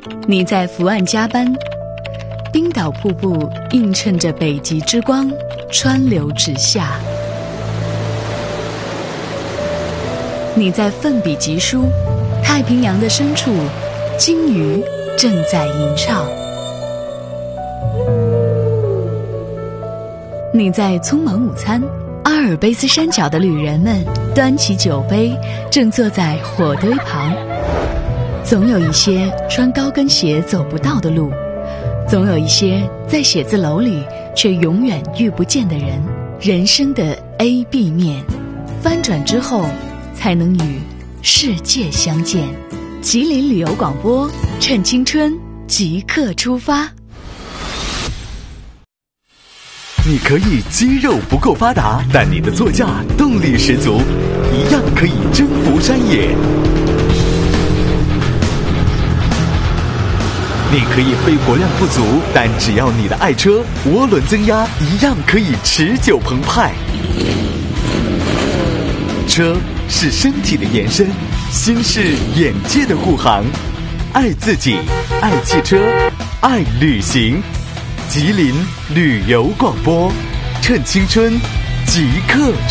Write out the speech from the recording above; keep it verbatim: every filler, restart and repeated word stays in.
你在伏案加班，冰岛瀑布映衬着北极之光，川流直下。你在奋笔疾书，太平洋的深处，鲸鱼正在吟唱。你在匆忙午餐，阿尔卑斯山脚的旅人们端起酒杯，正坐在火堆旁。总有一些穿高跟鞋走不到的路，总有一些在写字楼里却永远遇不见的人。人生的 A B 面，翻转之后才能与世界相见。吉林旅游广播，趁青春即刻出发。 你可以肌肉不够发达，但你的座驾动力十足，一样可以征服山野。你可以肺活量不足，但只要你的爱车涡轮增压，一样可以持久澎湃。车是身体的延伸，心是眼界的护航。爱自己，爱汽车，爱旅行。吉林旅游广播，趁青春即刻